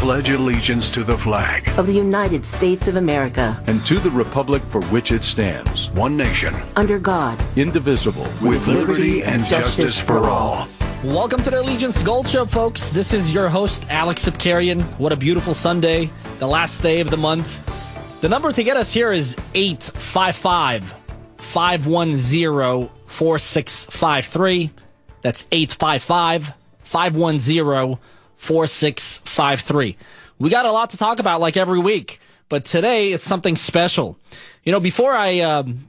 pledge allegiance to the flag of the United States of America and to the republic for which it stands, one nation, under God, indivisible, with liberty and justice for all. Welcome to the Allegiance Gold Show, folks. This is your host, Alex Sipkarian. What a beautiful Sunday, the last day of the month. The number to get us here is 855-510-4653. That's 855-510-4653. We got a lot to talk about like every week, but today it's something special. You know, before I